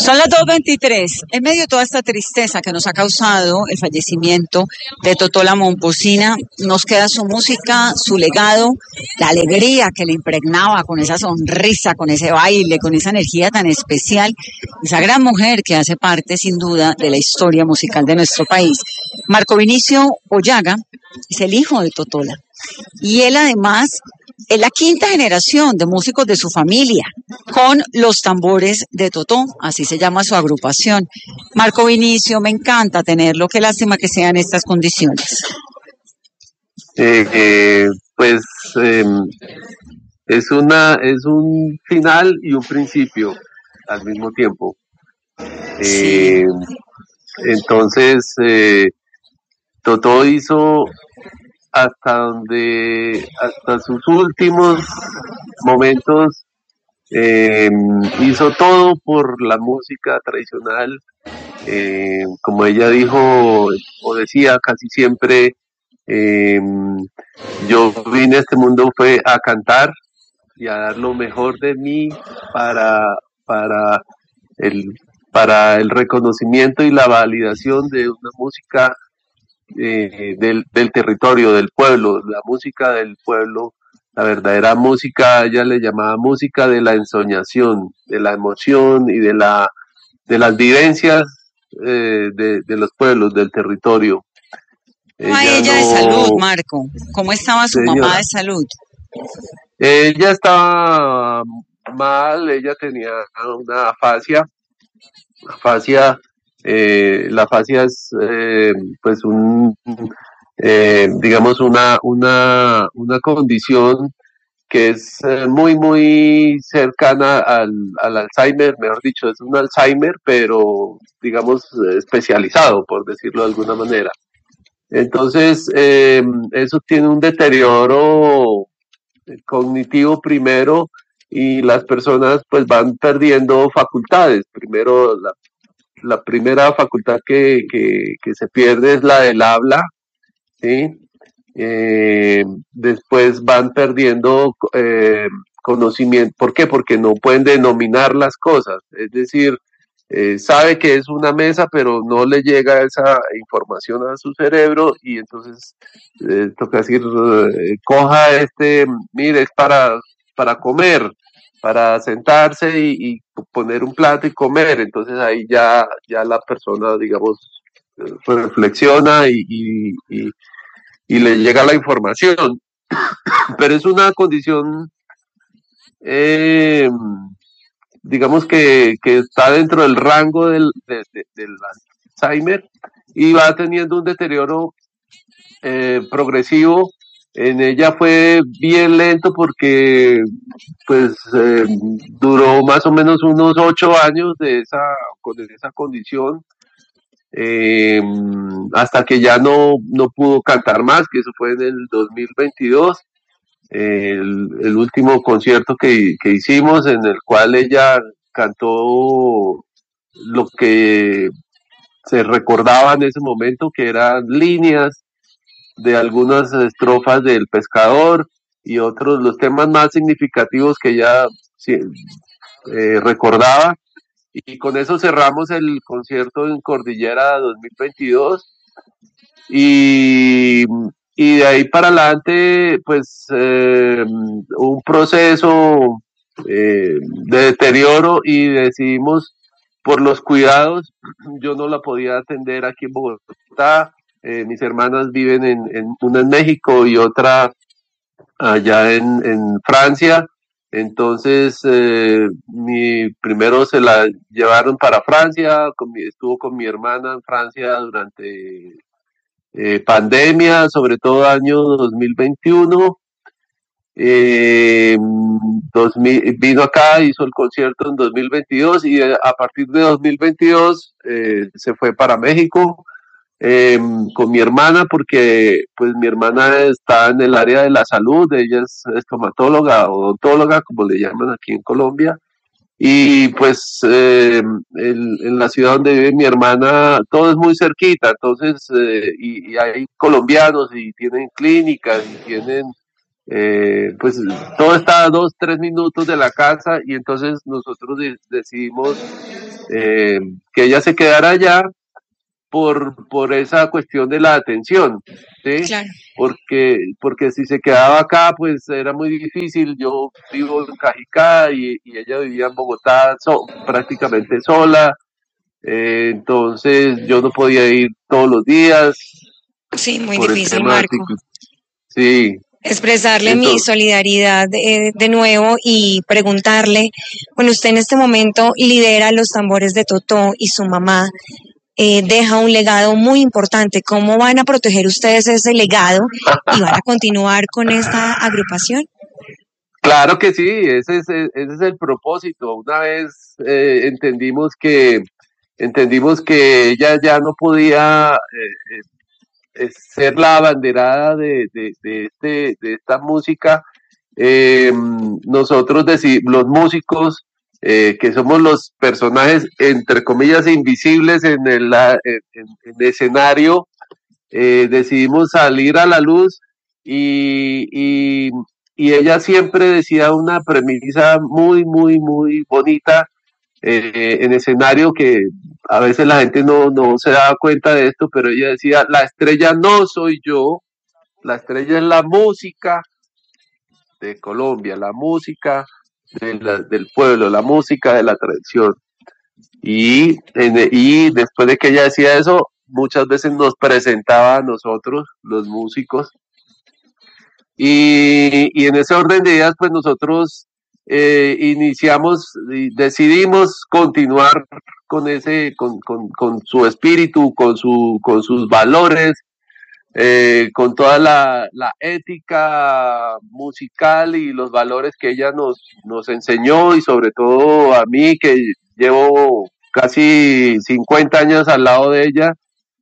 Son las 2:23. En medio de toda esta tristeza que nos ha causado el fallecimiento de Totola Momposina, nos queda su música, su legado, la alegría que le impregnaba con esa sonrisa, con ese baile, con esa energía tan especial. Esa gran mujer que hace parte, sin duda, de la historia musical de nuestro país. Marco Vinicio Ollaga es el hijo de Totola. Y él además es la quinta generación de músicos de su familia, con los tambores de Totó, así se llama su agrupación. Marco Vinicio, me encanta tenerlo, qué lástima que sean estas condiciones. Pues es un final y un principio al mismo tiempo. Sí. Entonces, Totó hizo hasta sus últimos momentos, hizo todo por la música tradicional, como ella dijo o decía casi siempre, yo vine a este mundo fue a cantar y a dar lo mejor de mí para, para el, para el reconocimiento y la validación de una música del territorio, del pueblo, la música del pueblo, la verdadera música, ella le llamaba música de la ensoñación, de la emoción y de las vivencias de los pueblos, del territorio. Ella de salud, Marco? ¿Cómo estaba su mamá de salud? Ella estaba mal, ella tenía una afasia. La afasia es pues digamos una condición que es muy cercana al Alzheimer, mejor dicho, es un Alzheimer, pero digamos especializado, por decirlo de alguna manera. Entonces, eso tiene un deterioro cognitivo primero y las personas pues van perdiendo facultades. Primero, la primera facultad que se pierde es la del habla, ¿sí? Después van perdiendo conocimiento. ¿Por qué? Porque no pueden denominar las cosas. Es decir, sabe que es una mesa, pero no le llega esa información a su cerebro y entonces toca decir, coja mire, es para comer, para sentarse y poner un plato y comer. Entonces ahí ya la persona, digamos, reflexiona y le llega la información. Pero es una condición, digamos que está dentro del rango del Alzheimer y va teniendo un deterioro progresivo. En ella fue bien lento porque pues duró más o menos unos 8 años con esa condición, hasta que ya no pudo cantar más, que eso fue en el 2022, el último concierto que hicimos, en el cual ella cantó lo que se recordaba en ese momento, que eran líneas de algunas estrofas del Pescador y otros, los temas más significativos que ella recordaba. Y con eso cerramos el concierto en Cordillera 2022 y de ahí para adelante pues un proceso de deterioro y decidimos por los cuidados, yo no la podía atender aquí en Bogotá, mis hermanas viven una en México y otra allá en Francia. Entonces, primero se la llevaron para Francia, estuvo con mi hermana en Francia durante pandemia, sobre todo año 2021. Vino acá, hizo el concierto en 2022 y a partir de 2022 se fue para México. Con mi hermana, porque pues mi hermana está en el área de la salud, ella es estomatóloga, odontóloga, como le llaman aquí en Colombia, y pues en la ciudad donde vive mi hermana todo es muy cerquita, entonces y hay colombianos y tienen clínicas y tienen pues todo está a 2, 3 minutos de la casa y entonces nosotros decidimos que ella se quedara allá por esa cuestión de la atención, ¿sí? Claro. Porque si se quedaba acá, pues era muy difícil. Yo vivo en Cajicá y ella vivía en Bogotá prácticamente sola, entonces yo no podía ir todos los días. Sí, muy por el difícil, tema Marco. Sí. Expresarle mi solidaridad de nuevo y preguntarle, bueno, usted en este momento lidera los tambores de Totó y su mamá deja un legado muy importante. ¿Cómo van a proteger ustedes ese legado y van a continuar con esta agrupación? Claro que sí, ese es el propósito. Una vez entendimos que ella ya no podía ser la abanderada de esta música. Nosotros los músicos, que somos los personajes entre comillas invisibles en el escenario, decidimos salir a la luz y ella siempre decía una premisa muy, muy, muy bonita en escenario, que a veces la gente no se daba cuenta de esto, pero ella decía: la estrella no soy yo, la estrella es la música de Colombia, la música del pueblo, la música de la tradición. Y después de que ella decía eso, muchas veces nos presentaba a nosotros, los músicos, y en ese orden de ideas, pues nosotros iniciamos y decidimos continuar con su espíritu, con sus valores, con toda la ética musical y los valores que ella nos enseñó, y sobre todo a mí, que llevo casi 50 años al lado de ella.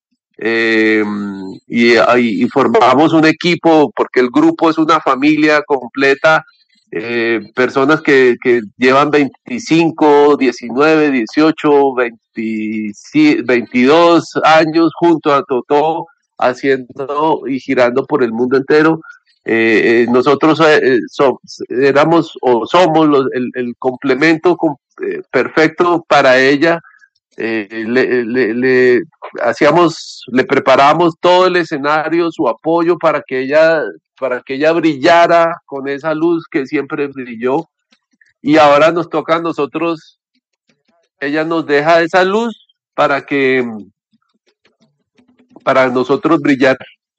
Y formamos un equipo, porque el grupo es una familia completa, personas que llevan 25, 19, 18, 20, 22 años junto a Totó, haciendo y girando por el mundo entero. Nosotros éramos o somos el complemento perfecto para ella. Le preparábamos todo el escenario, su apoyo para que ella brillara con esa luz que siempre brilló, y ahora nos toca a nosotros. Ella nos deja esa luz para nosotros brillar.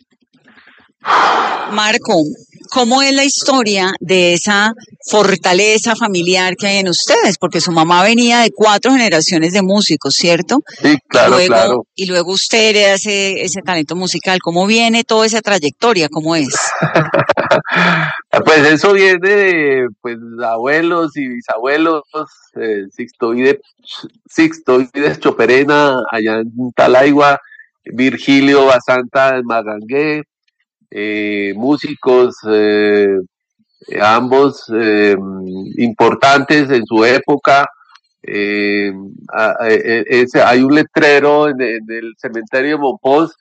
Marco, ¿cómo es la historia de esa fortaleza familiar que hay en ustedes? Porque su mamá venía de 4 generaciones de músicos, ¿cierto? Sí, claro, claro. Y luego usted hereda ese talento musical. ¿Cómo viene toda esa trayectoria? ¿Cómo es? Pues eso viene de abuelos y bisabuelos. Sixtoides Choperena allá en Talaigua, Virgilio Basanta en Magangué, músicos ambos importantes en su época. Hay un letrero en el cementerio de Monpós,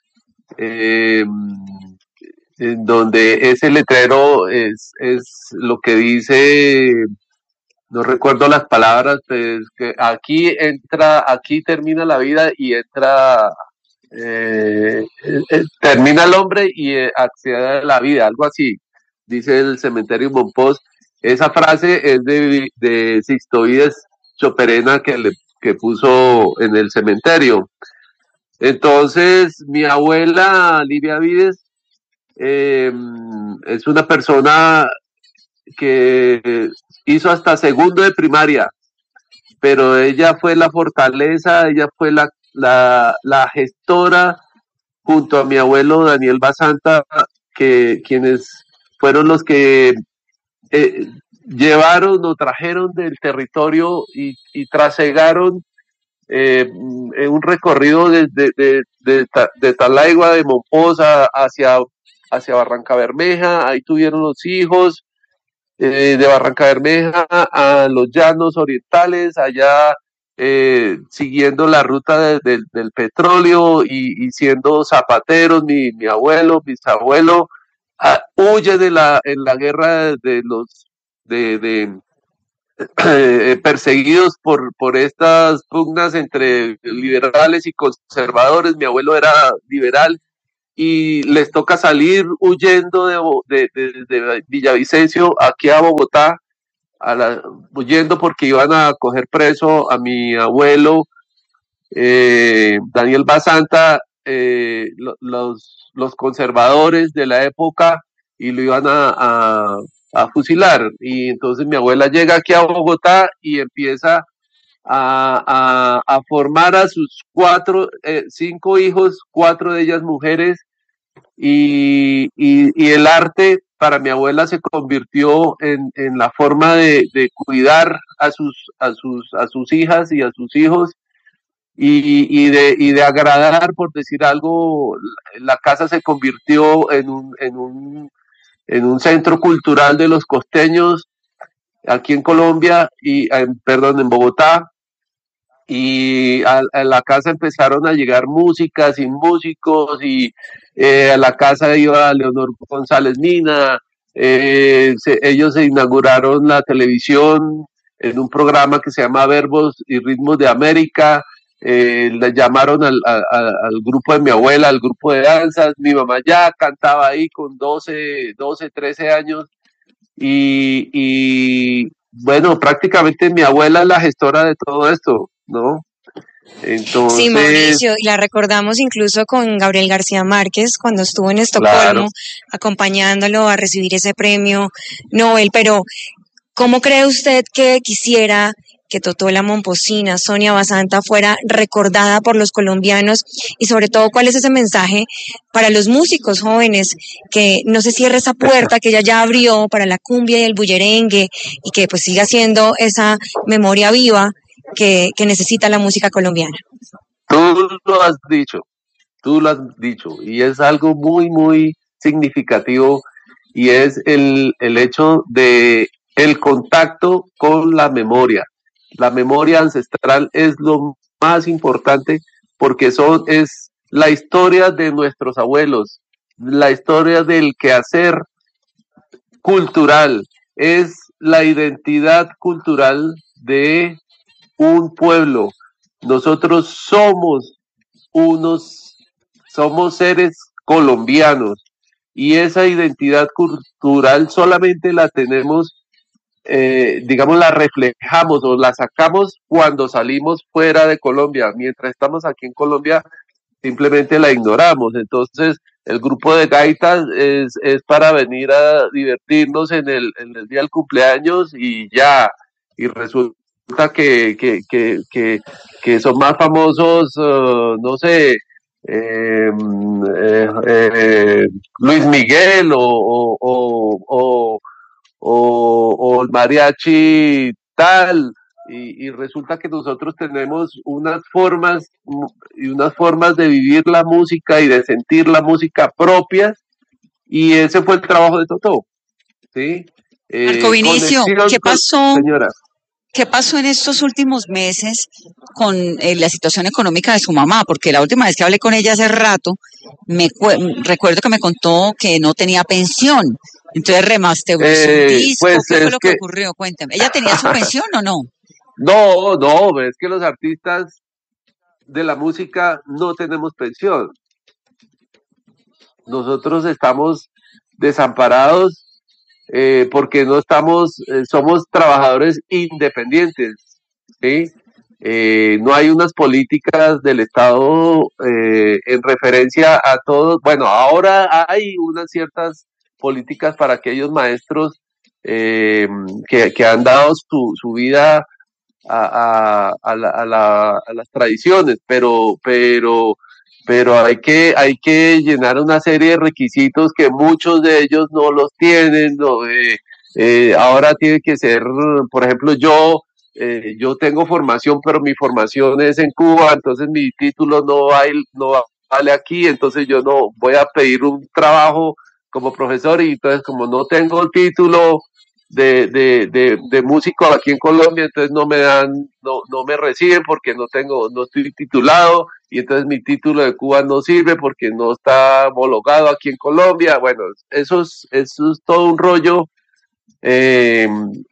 en donde ese letrero es lo que dice, no recuerdo las palabras, pues, que aquí termina la vida y termina el hombre y accede a la vida, algo así, dice el cementerio Monpós. Esa frase es de Sixtoides Choperena, que puso en el cementerio. Entonces, mi abuela Livia Vides es una persona que hizo hasta segundo de primaria, pero ella fue la fortaleza, ella fue la gestora, junto a mi abuelo Daniel Basanta, quienes fueron los que llevaron o trajeron del territorio y trasegaron en un recorrido de Talaigua, de Monpós hacia Barranca Bermeja. Ahí tuvieron los hijos, de Barranca Bermeja a los llanos orientales, allá siguiendo la ruta del petróleo y siendo zapateros. Mi abuelo, bisabuelo, huye en la guerra de perseguidos por estas pugnas entre liberales y conservadores. Mi abuelo era liberal y les toca salir huyendo de Villavicencio aquí a Bogotá, huyendo porque iban a coger preso a mi abuelo Daniel Basanta, los conservadores de la época, y lo iban a fusilar. Y entonces mi abuela llega aquí a Bogotá y empieza a formar a sus cinco hijos, cuatro de ellas mujeres, y el arte para mi abuela se convirtió en la forma de cuidar a sus hijas y a sus hijos, y de agradar, por decir algo. La casa se convirtió en un centro cultural de los costeños aquí en Colombia, perdón, en Bogotá, y a la casa empezaron a llegar músicas y músicos, y a la casa iba Leonor González Mina. Ellos se inauguraron la televisión en un programa que se llama Verbos y Ritmos de América. Le llamaron al grupo de mi abuela, al grupo de danzas. Mi mamá ya cantaba ahí con 12, 13 años, y bueno, prácticamente mi abuela es la gestora de todo esto, ¿no? Entonces, sí, Mauricio, y la recordamos incluso con Gabriel García Márquez cuando estuvo en Estocolmo, claro, acompañándolo a recibir ese premio Nobel. Pero ¿cómo cree usted que quisiera que Totó la Momposina, Sonia Basanta, fuera recordada por los colombianos? Y sobre todo, ¿cuál es ese mensaje para los músicos jóvenes, que no se cierre esa puerta que ella ya abrió para la cumbia y el bullerengue, y que pues siga siendo esa memoria viva que necesita la música colombiana? Tú lo has dicho, y es algo muy, muy significativo, y es el hecho de el contacto con la memoria. La memoria ancestral es lo más importante, porque es la historia de nuestros abuelos, la historia del quehacer cultural, es la identidad cultural de un pueblo. Nosotros somos seres colombianos, y esa identidad cultural solamente la tenemos, digamos, la reflejamos o la sacamos cuando salimos fuera de Colombia. Mientras estamos aquí en Colombia, simplemente la ignoramos. Entonces, el grupo de gaitas es para venir a divertirnos en el día del cumpleaños y ya, y resulta que son más famosos, no sé, Luis Miguel o el mariachi tal, y resulta que nosotros tenemos unas formas de vivir la música y de sentir la música propias, y ese fue el trabajo de Totó, ¿sí? Marco Vinicio, ¿qué pasó? Señora. ¿Qué pasó en estos últimos meses con la situación económica de su mamá? Porque la última vez que hablé con ella hace rato, recuerdo que me contó que no tenía pensión. Entonces remasterizó un disco. Pues ¿Qué fue lo que ocurrió? Cuéntame. ¿Ella tenía su pensión o no? No, es que los artistas de la música no tenemos pensión. Nosotros estamos desamparados, porque no estamos, somos trabajadores independientes, ¿sí? No hay unas políticas del Estado en referencia a todos. Bueno, ahora hay unas ciertas políticas para aquellos maestros que han dado su vida a las tradiciones, pero hay que llenar una serie de requisitos que muchos de ellos no los tienen. Ahora tiene que ser, por ejemplo, yo tengo formación, pero mi formación es en Cuba, entonces mi título no vale aquí, entonces yo no voy a pedir un trabajo como profesor, y entonces como no tengo el título de músico aquí en Colombia, entonces no me reciben porque no estoy titulado, y entonces mi título de Cuba no sirve porque no está homologado aquí en Colombia. Bueno, eso es todo un rollo eh,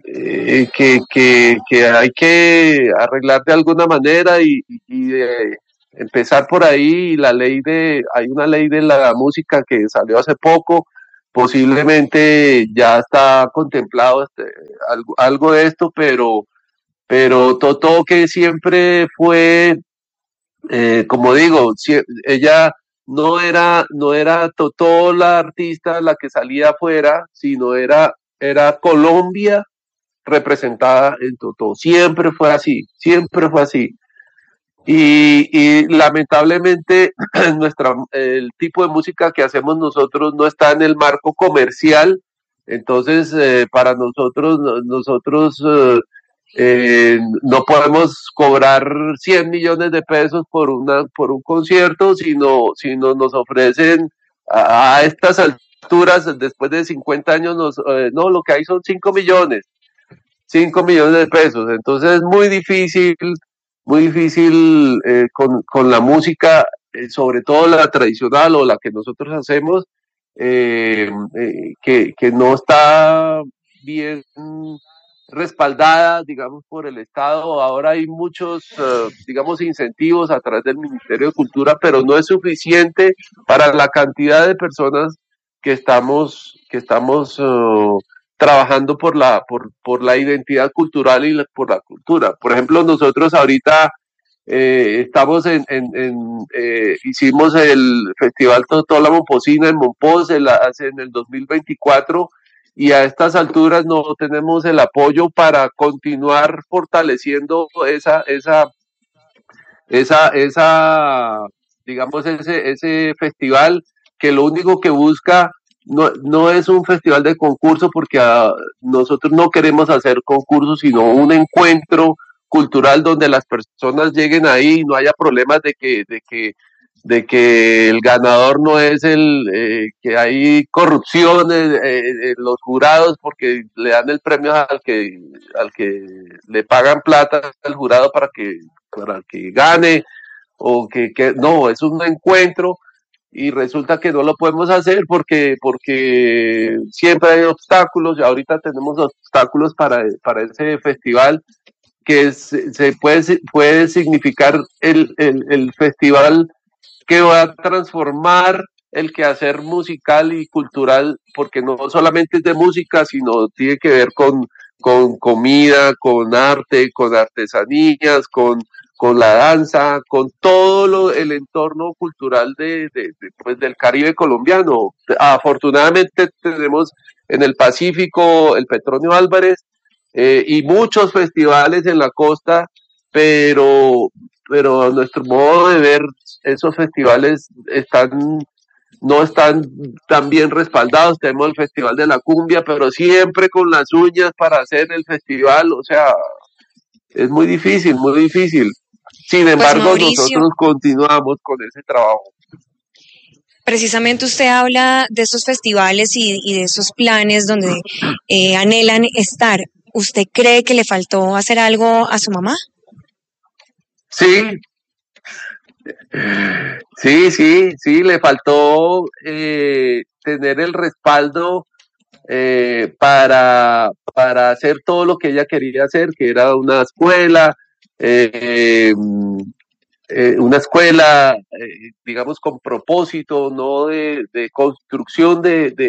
que hay que arreglar de alguna manera y empezar por ahí. Hay una ley de la música que salió hace poco, posiblemente ya está contemplado algo de esto, pero Totó, que siempre fue, como digo, ella no era Totó la artista la que salía afuera, sino era Colombia representada en Totó. Siempre fue así, siempre fue así. Y lamentablemente el tipo de música que hacemos nosotros no está en el marco comercial. Entonces, para nosotros no podemos cobrar 100 millones de pesos por un concierto, sino nos ofrecen a estas alturas, después de 50 años, no, lo que hay son 5 millones. 5 millones de pesos. Entonces es muy difícil con la música, sobre todo la tradicional o la que nosotros hacemos, que no está bien respaldada, digamos, por el Estado. Ahora hay muchos, digamos, incentivos a través del Ministerio de Cultura, pero no es suficiente para la cantidad de personas que estamos trabajando por la identidad cultural y por la cultura. Por ejemplo, nosotros ahorita estamos hicimos el Festival Totó la Momposina en Monpós en el 2024, y a estas alturas no tenemos el apoyo para continuar fortaleciendo digamos, ese festival, que lo único que busca no es un festival de concurso, porque nosotros no queremos hacer concursos, sino un encuentro cultural donde las personas lleguen ahí y no haya problemas de que el ganador no es que hay corrupción en los jurados, porque le dan el premio al que le pagan plata al jurado para que gane, o que no, es un encuentro, y resulta que no lo podemos hacer porque siempre hay obstáculos, y ahorita tenemos obstáculos para ese festival, que se puede significar el festival que va a transformar el quehacer musical y cultural, porque no solamente es de música, sino tiene que ver con comida, con arte, con artesanías, con la danza, con todo el entorno cultural pues, del Caribe colombiano. Afortunadamente tenemos en el Pacífico el Petronio Álvarez, y muchos festivales en la costa, pero a nuestro modo de ver, esos festivales no están tan bien respaldados. Tenemos el Festival de la Cumbia, pero siempre con las uñas para hacer el festival. O sea, es muy difícil, muy difícil. Sin embargo, pues, nosotros continuamos con ese trabajo. Precisamente usted habla de esos festivales y de esos planes donde anhelan estar. ¿Usted cree que le faltó hacer algo a su mamá? Sí, le faltó tener el respaldo para hacer todo lo que ella quería hacer, que era una escuela, digamos, con propósito, no de construcción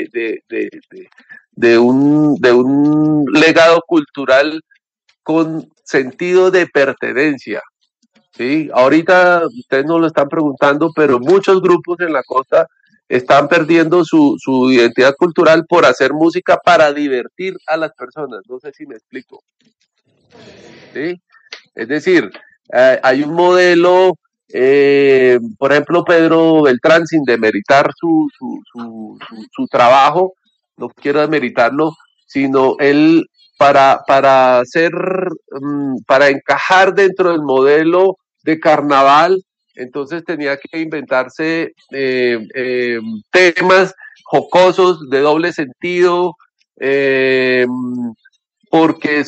de un legado cultural con sentido de pertenencia. ¿Sí? Ahorita ustedes no lo están preguntando, pero muchos grupos en la costa están perdiendo su identidad cultural por hacer música para divertir a las personas. No sé si me explico. ¿Sí? Es decir, hay un modelo, por ejemplo, Pedro Beltrán, sin demeritar su trabajo, no quiero demeritarlo, sino él para encajar dentro del modelo de carnaval, entonces tenía que inventarse temas jocosos de doble sentido, porque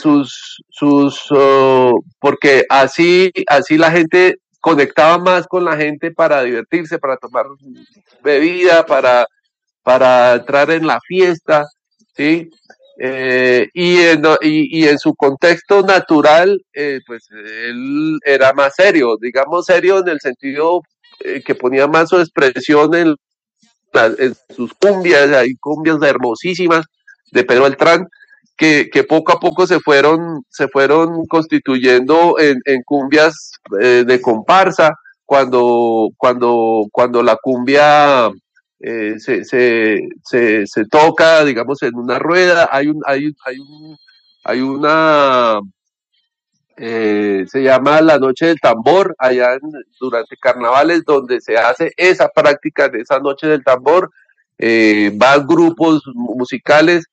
porque así la gente conectaba más con la gente para divertirse, para tomar bebida, para entrar en la fiesta, ¿sí? y en su contexto natural, pues él era más serio, digamos serio en el sentido que ponía más su expresión en sus cumbias, hay cumbias hermosísimas de Pedro Beltrán, que poco a poco se fueron constituyendo en cumbias de comparsa, cuando la cumbia se toca, digamos, en una rueda, hay una, se llama la Noche del Tambor, durante carnavales, donde se hace esa práctica de esa Noche del Tambor, van grupos musicales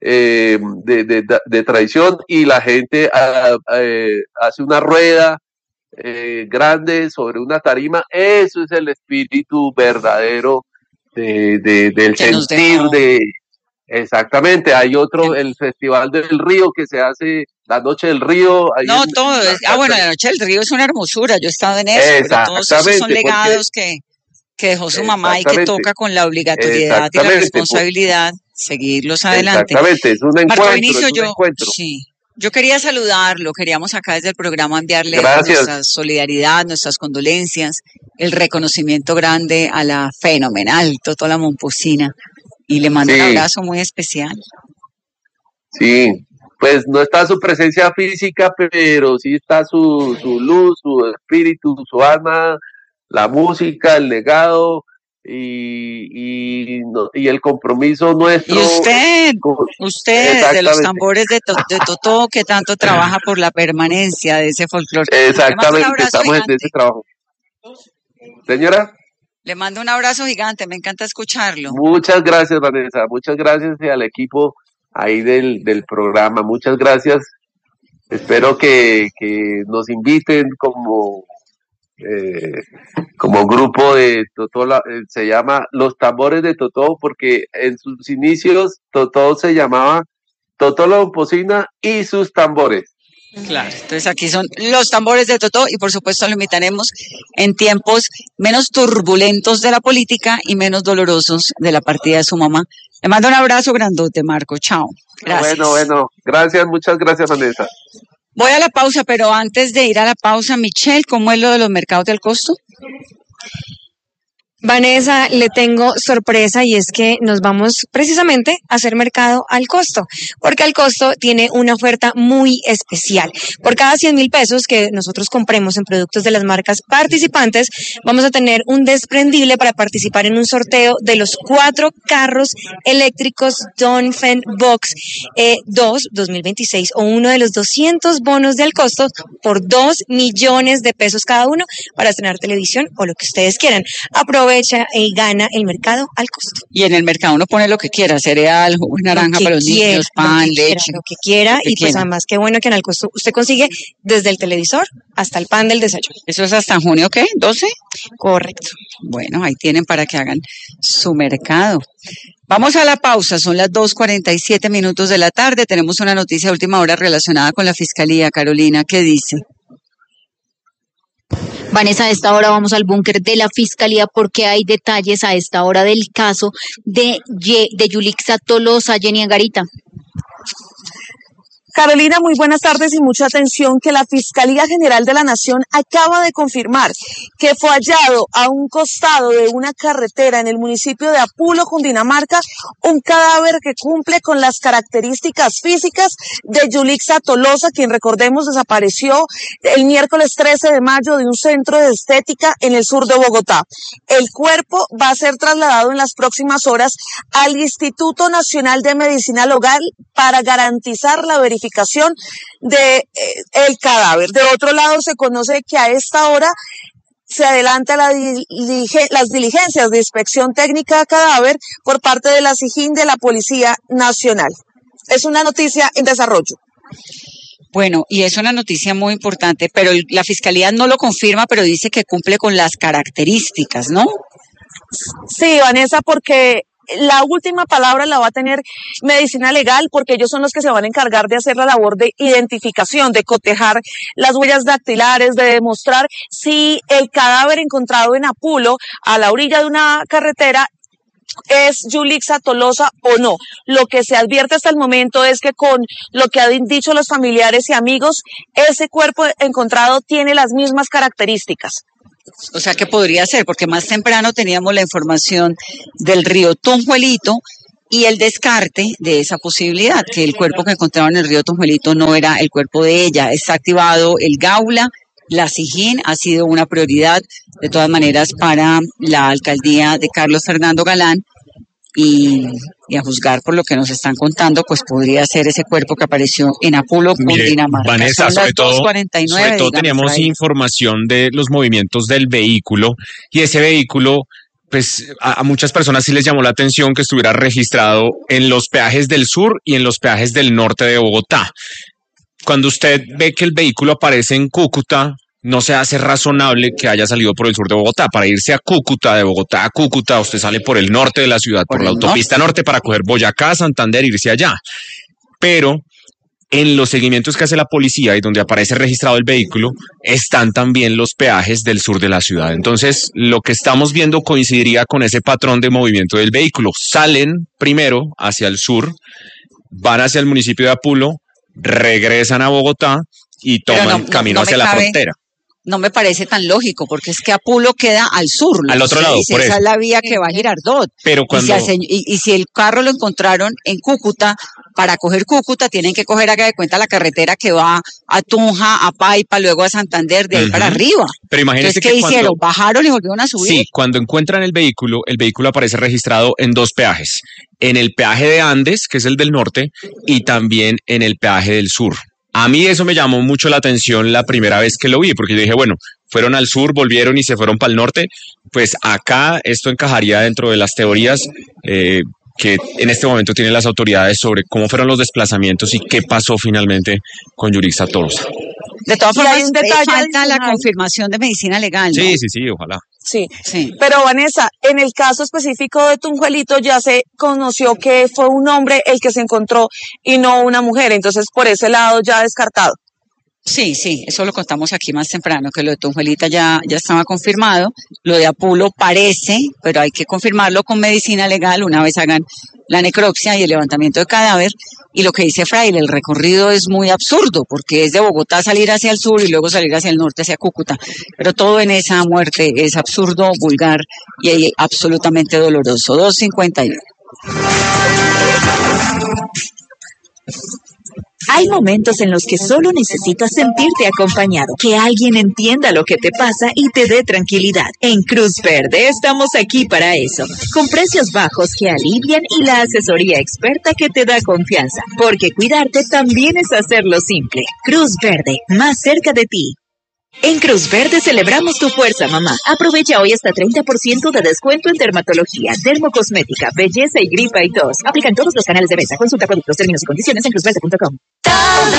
de tradición y la gente hace una rueda grande sobre una tarima. Eso es el espíritu verdadero del sentir de... Exactamente, hay otro, el Festival del Río que se hace la Noche del Río. Todo bueno, la Noche del Río es una hermosura, yo he estado en eso, pero todos esos son legados que dejó su mamá y que toca con la obligatoriedad y la responsabilidad seguirlos adelante. Exactamente, es un encuentro. Marco Vinicio, yo quería saludarlo, queríamos acá desde el programa enviarle nuestra solidaridad, nuestras condolencias, el reconocimiento grande a la fenomenal Totó la Momposina. Y le mando un abrazo muy especial. Sí, pues no está su presencia física, pero sí está su luz, su espíritu, su alma, la música, el legado y el compromiso nuestro. Y usted de los tambores de Totó, que tanto trabaja por la permanencia de ese folclore. Exactamente, estamos en ese trabajo. Señora. Le mando un abrazo gigante, me encanta escucharlo. Muchas gracias, Vanessa, muchas gracias al equipo ahí del programa, muchas gracias. Espero que nos inviten como grupo de Totó, se llama Los Tambores de Totó, porque en sus inicios Totó se llamaba Totó la Momposina y sus tambores. Claro, entonces aquí son los tambores de Totó y por supuesto lo invitaremos en tiempos menos turbulentos de la política y menos dolorosos de la partida de su mamá. Le mando un abrazo grandote, Marco. Chao. Gracias. Bueno, gracias, muchas gracias, Vanessa. Voy a la pausa, pero antes de ir a la pausa, Michelle, ¿cómo es lo de los mercados del costo? Vanessa, le tengo sorpresa y es que nos vamos precisamente a hacer mercado al costo, porque al costo tiene una oferta muy especial. Por cada 100,000 pesos que nosotros compremos en productos de las marcas participantes, vamos a tener un desprendible para participar en un sorteo de los 4 carros eléctricos Donphan Box 2 2026 o uno de los 200 bonos de al costo por 2 millones de pesos cada uno para estrenar televisión o lo que ustedes quieran. Aprovecha y gana el mercado al costo. Y en el mercado uno pone lo que quiera, cereal, jugo de naranja para los niños, pan, leche. Lo que quiera, y pues además qué bueno que en al costo usted consigue desde el televisor hasta el pan del desayuno. ¿Eso es hasta junio qué? ¿12? Correcto. Bueno, ahí tienen para que hagan su mercado. Vamos a la pausa, son las 2:47 de la tarde, tenemos una noticia de última hora relacionada con la Fiscalía. Carolina, ¿qué dice? Vanessa, a esta hora vamos al búnker de la Fiscalía porque hay detalles a esta hora del caso de Yulixa Tolosa. Jenny Angarita. Carolina, muy buenas tardes y mucha atención que la Fiscalía General de la Nación acaba de confirmar que fue hallado a un costado de una carretera en el municipio de Apulo, Cundinamarca, un cadáver que cumple con las características físicas de Yulixa Tolosa, quien recordemos desapareció el miércoles 13 de mayo de un centro de estética en el sur de Bogotá. El cuerpo va a ser trasladado en las próximas horas al Instituto Nacional de Medicina Legal para garantizar la verificación de el cadáver. De otro lado, se conoce que a esta hora se adelanta las diligencias de inspección técnica de cadáver por parte de la SIJIN de la Policía Nacional. Es una noticia en desarrollo. Bueno, y es una noticia muy importante, pero la Fiscalía no lo confirma, pero dice que cumple con las características, ¿no? Sí, Vanessa, porque la última palabra la va a tener Medicina Legal, porque ellos son los que se van a encargar de hacer la labor de identificación, de cotejar las huellas dactilares, de demostrar si el cadáver encontrado en Apulo, a la orilla de una carretera, es Yulixa Tolosa o no. Lo que se advierte hasta el momento es que con lo que han dicho los familiares y amigos, ese cuerpo encontrado tiene las mismas características. O sea que podría ser, porque más temprano teníamos la información del río Tunjuelito y el descarte de esa posibilidad, que el cuerpo que encontraron en el río Tunjuelito no era el cuerpo de ella. Está activado el Gaula. La SIJIN ha sido una prioridad, de todas maneras, para la alcaldía de Carlos Fernando Galán y a juzgar por lo que nos están contando, pues podría ser ese cuerpo que apareció en Apulo, Cundinamarca. Vanessa, sobre todo teníamos información de los movimientos del vehículo y ese vehículo, pues a muchas personas sí les llamó la atención que estuviera registrado en los peajes del sur y en los peajes del norte de Bogotá. Cuando usted ve que el vehículo aparece en Cúcuta, no se hace razonable que haya salido por el sur de Bogotá. Para irse a Cúcuta, de Bogotá a Cúcuta, usted sale por el norte de la ciudad, por la autopista norte para coger Boyacá, Santander e irse allá. Pero en los seguimientos que hace la policía y donde aparece registrado el vehículo, están también los peajes del sur de la ciudad. Entonces, lo que estamos viendo coincidiría con ese patrón de movimiento del vehículo. Salen primero hacia el sur, van hacia el municipio de Apulo, regresan a Bogotá y toman camino hacia la frontera. No me parece tan lógico, porque es que Apulo queda al sur. Al otro lado, por eso. Esa es la vía que va a Girardot. Pero cuando... y si el carro lo encontraron en Cúcuta, para coger Cúcuta tienen que coger, haga de cuenta, la carretera que va a Tunja, a Paipa, luego a Santander, de ahí para arriba. Pero imagínense entonces, ¿qué hicieron? ¿Bajaron y volvieron a subir? Sí, cuando encuentran el vehículo aparece registrado en dos peajes. En el peaje de Andes, que es el del norte, y también en el peaje del sur. A mí eso me llamó mucho la atención la primera vez que lo vi, porque yo dije, bueno, fueron al sur, volvieron y se fueron para el norte, pues acá esto encajaría dentro de las teorías que en este momento tienen las autoridades sobre cómo fueron los desplazamientos y qué pasó finalmente con Yulixa Tolosa. De todas formas, falta la confirmación de medicina legal, ¿no? Sí, ojalá. Sí, pero Vanessa, en el caso específico de Tunjuelito ya se conoció que fue un hombre el que se encontró y no una mujer, entonces por ese lado ya descartado. Sí, eso lo contamos aquí más temprano, que lo de Tunjuelita ya estaba confirmado, lo de Apulo parece, pero hay que confirmarlo con medicina legal una vez hagan la necropsia y el levantamiento de cadáver, y lo que dice Fraile, el recorrido es muy absurdo, porque es de Bogotá salir hacia el sur y luego salir hacia el norte, hacia Cúcuta, pero todo en esa muerte es absurdo, vulgar y absolutamente doloroso. 2:51. Hay momentos en los que solo necesitas sentirte acompañado, que alguien entienda lo que te pasa y te dé tranquilidad. En Cruz Verde estamos aquí para eso, con precios bajos que alivian y la asesoría experta que te da confianza, porque cuidarte también es hacerlo simple. Cruz Verde, más cerca de ti. En Cruz Verde celebramos tu fuerza, mamá. Aprovecha hoy hasta 30% de descuento en dermatología, dermocosmética, belleza y gripa y tos. Aplica en todos los canales de venta. Consulta productos, términos y condiciones en cruzverde.com.